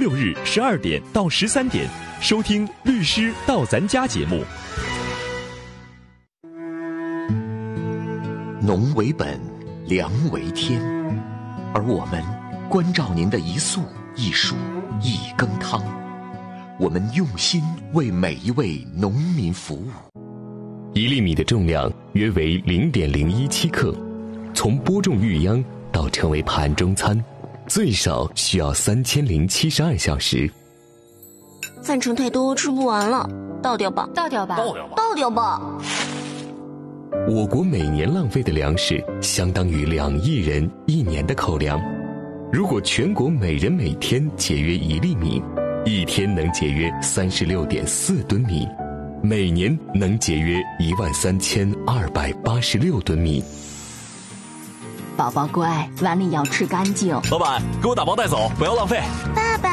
6日12点到13点，收听律师到咱家节目。 农为本，粮为天，而我们关照您的一粟一黍一羹汤，我们用心为每一位农民服务。 1粒米的重量约为0.017克，从播种育秧到成为盘中餐，最少需要3072小时。 饭盛太多，吃不完了，倒掉吧， 倒掉吧， 倒掉吧。 我国每年浪费的粮食相当于2亿人1年的口粮。如果全国每人每天节约1粒米，一天能节约36.4吨米，每年能节约13286吨米。 宝宝乖，碗里要吃干净。 老板，给我打包带走，不要浪费。 爸爸。